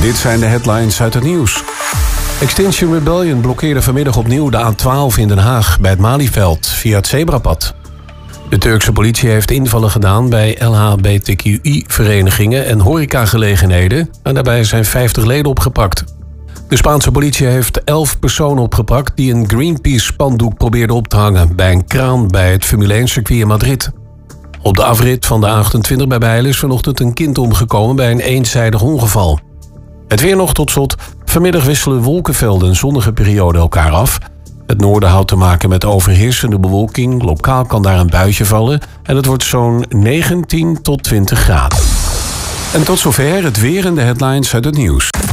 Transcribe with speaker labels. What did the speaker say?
Speaker 1: Dit zijn de headlines uit het nieuws. Extinction Rebellion blokkeerde vanmiddag opnieuw de A12 in Den Haag bij het Malieveld via het zebrapad. De Turkse politie heeft invallen gedaan bij LHBTQI-verenigingen en horecagelegenheden en daarbij zijn 50 leden opgepakt. De Spaanse politie heeft 11 personen opgepakt die een Greenpeace-spandoek probeerden op te hangen bij een kraan bij het Formule 1-circuit in Madrid. Op de afrit van de A28 bij Bijlen is vanochtend een kind omgekomen bij een eenzijdig ongeval. Het weer nog tot slot. Vanmiddag wisselen wolkenvelden en zonnige perioden elkaar af. Het noorden houdt te maken met overheersende bewolking. Lokaal kan daar een buitje vallen. En het wordt zo'n 19 tot 20 graden. En tot zover het weer en de headlines uit het nieuws.